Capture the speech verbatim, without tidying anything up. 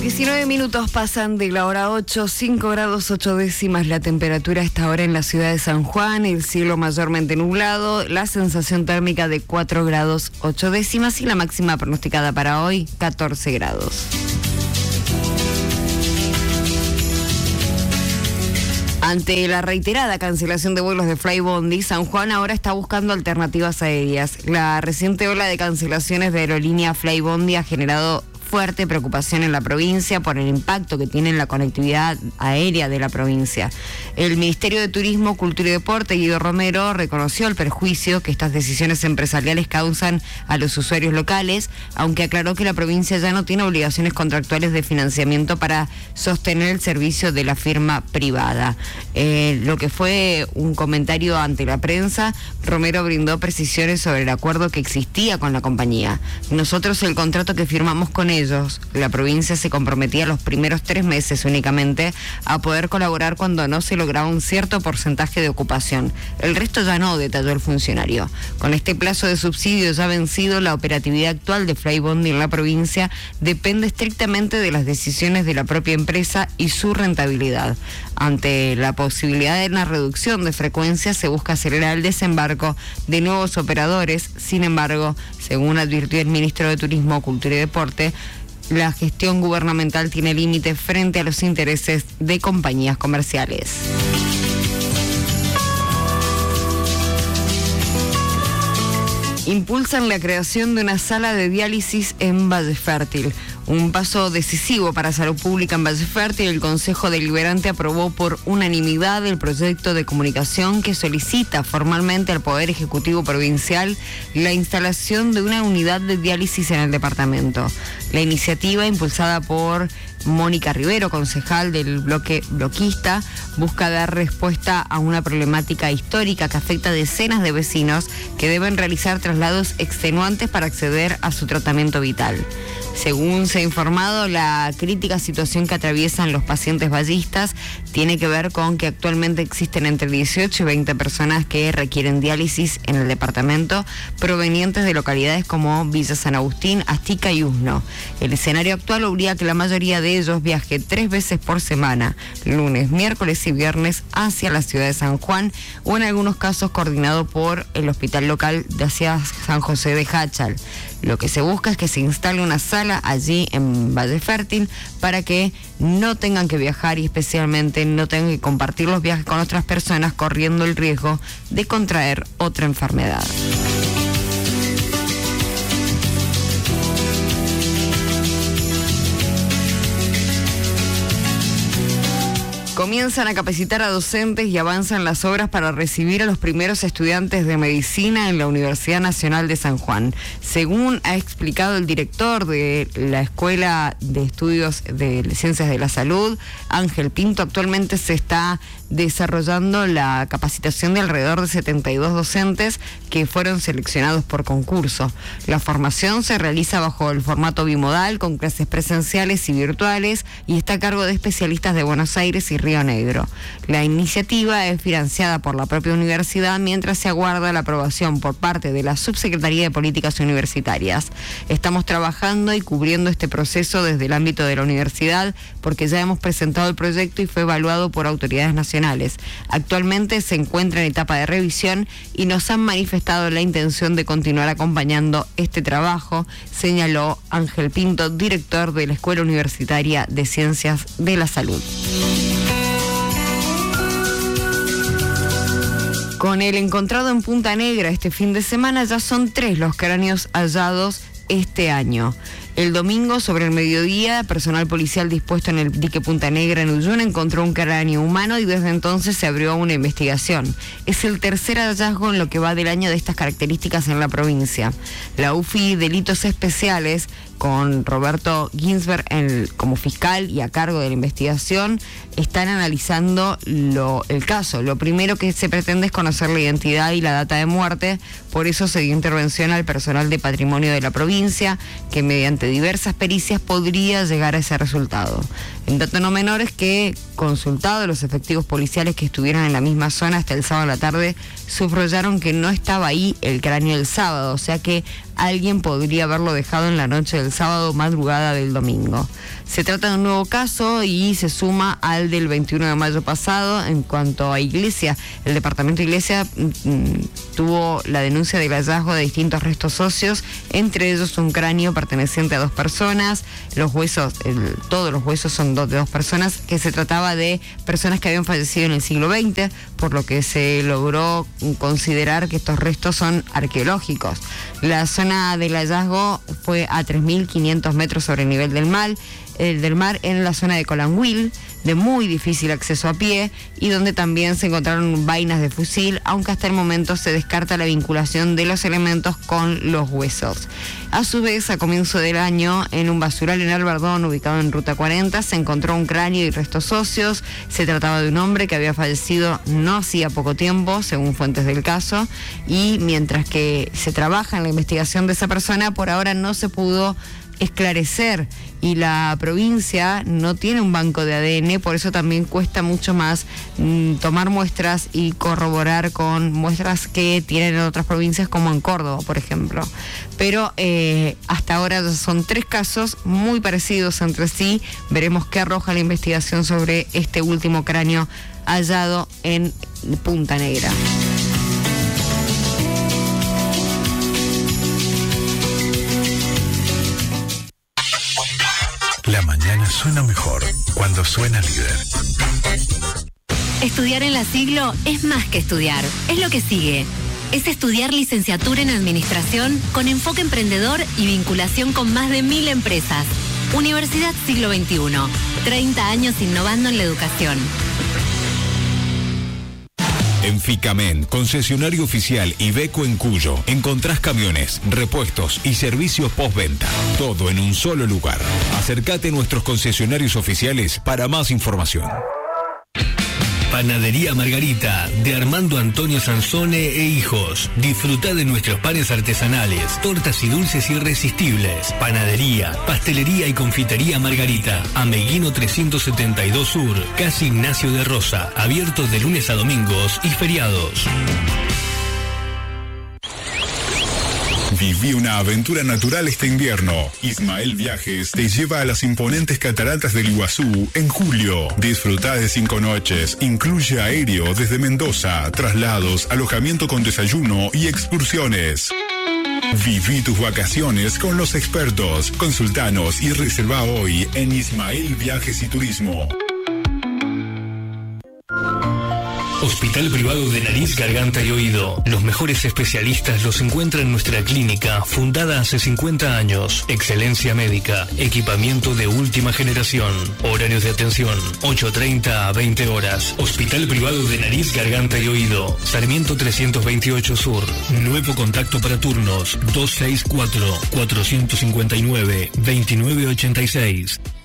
diecinueve minutos pasan de la hora ocho, cinco grados ocho décimas la temperatura a esta hora en la ciudad de San Juan, el cielo mayormente nublado, la sensación térmica de cuatro grados ocho décimas y la máxima pronosticada para hoy, catorce grados. Ante la reiterada cancelación de vuelos de Flybondi, San Juan ahora está buscando alternativas aéreas. La reciente ola de cancelaciones de aerolínea Flybondi ha generado fuerte preocupación en la provincia por el impacto que tiene en la conectividad aérea de la provincia. El Ministerio de Turismo, Cultura y Deporte, Guido Romero, reconoció el perjuicio que estas decisiones empresariales causan a los usuarios locales, aunque aclaró que la provincia ya no tiene obligaciones contractuales de financiamiento para sostener el servicio de la firma privada. Eh, lo que fue un comentario ante la prensa, Romero brindó precisiones sobre el acuerdo que existía con la compañía. Nosotros el contrato que firmamos con ellos, la provincia se comprometía los primeros tres meses únicamente a poder colaborar cuando no se lograba un cierto porcentaje de ocupación. El resto ya no, detalló el funcionario. Con este plazo de subsidio ya vencido, la operatividad actual de Flybondi en la provincia depende estrictamente de las decisiones de la propia empresa y su rentabilidad. Ante la posibilidad de una reducción de frecuencia, se busca acelerar el desembarco de nuevos operadores. Sin embargo, según advirtió el ministro de Turismo, Cultura y Deporte, la gestión gubernamental tiene límites frente a los intereses de compañías comerciales. Impulsan la creación de una sala de diálisis en Valle Fértil. Un paso decisivo para salud pública en Valle Fértil. El Consejo Deliberante aprobó por unanimidad el proyecto de comunicación que solicita formalmente al Poder Ejecutivo Provincial la instalación de una unidad de diálisis en el departamento. La iniciativa, impulsada por Mónica Rivero, concejal del bloque bloquista, busca dar respuesta a una problemática histórica que afecta a decenas de vecinos que deben realizar traslados extenuantes para acceder a su tratamiento vital. Según se ha informado, la crítica situación que atraviesan los pacientes vallistas tiene que ver con que actualmente existen entre dieciocho y veinte personas que requieren diálisis en el departamento, provenientes de localidades como Villa San Agustín, Astica y Usno. El escenario actual obliga a que la mayoría de ellos viaje tres veces por semana, lunes, miércoles y viernes, hacia la ciudad de San Juan, o en algunos casos coordinado por el hospital local de hacia San José de Jáchal. Lo que se busca es que se instale una sala allí en Valle Fértil para que no tengan que viajar y especialmente no tengan que compartir los viajes con otras personas, corriendo el riesgo de contraer otra enfermedad. Comienzan a capacitar a docentes y avanzan las obras para recibir a los primeros estudiantes de medicina en la Universidad Nacional de San Juan. Según ha explicado el director de la Escuela de Estudios de Ciencias de la Salud, Ángel Pinto, actualmente se está desarrollando la capacitación de alrededor de setenta y dos docentes que fueron seleccionados por concurso. La formación se realiza bajo el formato bimodal, con clases presenciales y virtuales, y está a cargo de especialistas de Buenos Aires y Río Negro. La iniciativa es financiada por la propia universidad mientras se aguarda la aprobación por parte de la Subsecretaría de Políticas Universitarias. Estamos trabajando y cubriendo este proceso desde el ámbito de la universidad porque ya hemos presentado el proyecto y fue evaluado por autoridades nacionales. Actualmente se encuentra en etapa de revisión y nos han manifestado la intención de continuar acompañando este trabajo, señaló Ángel Pinto, director de la Escuela Universitaria de Ciencias de la Salud. Con el encontrado en Punta Negra este fin de semana, ya son tres los cráneos hallados este año. El domingo, sobre el mediodía, personal policial dispuesto en el dique Punta Negra en Uyuni encontró un cráneo humano y desde entonces se abrió una investigación. Es el tercer hallazgo en lo que va del año de estas características en la provincia. La U F I Delitos Especiales, con Roberto Ginsberg el, como fiscal y a cargo de la investigación, están analizando lo, el caso. Lo primero que se pretende es conocer la identidad y la data de muerte, por eso se dio intervención al personal de patrimonio de la provincia, que mediante diversas pericias podría llegar a ese resultado. El dato no menor es que, consultado los efectivos policiales que estuvieron en la misma zona hasta el sábado a la tarde, subrayaron que no estaba ahí el cráneo del sábado, o sea que alguien podría haberlo dejado en la noche del sábado, madrugada del domingo. Se trata de un nuevo caso y se suma al del veintiuno de mayo pasado. En cuanto a Iglesia, el departamento de Iglesia mmm, tuvo la denuncia del hallazgo de distintos restos óseos, entre ellos un cráneo perteneciente a dos personas. Los huesos, el, todos los huesos son dos, de dos personas, que se trataba de personas que habían fallecido en el siglo veinte, por lo que se logró considerar que estos restos son arqueológicos. La zona del hallazgo fue a tres mil quinientos metros sobre el nivel del mar, el del mar en la zona de Colanhuil, de muy difícil acceso a pie, y donde también se encontraron vainas de fusil, aunque hasta el momento se descarta la vinculación de los elementos con los huesos. A su vez, a comienzo del año, en un basural en Albardón, ubicado en Ruta cuarenta, se encontró un cráneo y restos óseos. Se trataba de un hombre que había fallecido no hacía poco tiempo, según fuentes del caso, y mientras que se trabaja en la investigación de esa persona, por ahora no se pudo esclarecer, y la provincia no tiene un banco de A D N, por eso también cuesta mucho más mmm, tomar muestras y corroborar con muestras que tienen en otras provincias, como en Córdoba, por ejemplo. Pero eh, hasta ahora son tres casos muy parecidos entre sí. Veremos qué arroja la investigación sobre este último cráneo hallado en Punta Negra. La mañana suena mejor cuando suena Líder. Estudiar en La Siglo es más que estudiar, es lo que sigue. Es estudiar licenciatura en Administración con enfoque emprendedor y vinculación con más de mil empresas. Universidad Siglo veintiuno, treinta años innovando en la educación. En Ficamen, concesionario oficial Iveco en Cuyo, encontrás camiones, repuestos y servicios postventa. Todo en un solo lugar. Acércate a nuestros concesionarios oficiales para más información. Panadería Margarita, de Armando Antonio Sansone e Hijos. Disfruta de nuestros panes artesanales, tortas y dulces irresistibles. Panadería, pastelería y confitería Margarita. Ameguino trescientos setenta y dos Sur, casi Ignacio de Rosa. Abiertos de lunes a domingos y feriados. Viví una aventura natural este invierno. Ismael Viajes te lleva a las imponentes cataratas del Iguazú en julio. Disfruta de cinco noches, incluye aéreo desde Mendoza, traslados, alojamiento con desayuno y excursiones. Viví tus vacaciones con los expertos. Consultanos y reserva hoy en Ismael Viajes y Turismo. Hospital Privado de Nariz, Garganta y Oído. Los mejores especialistas los encuentran en nuestra clínica, fundada hace cincuenta años. Excelencia médica, equipamiento de última generación. Horarios de atención, ocho treinta a veinte horas. Hospital Privado de Nariz, Garganta y Oído. Sarmiento trescientos veintiocho Sur. Nuevo contacto para turnos, dos seis cuatro, cuatro cinco nueve, dos nueve ocho seis.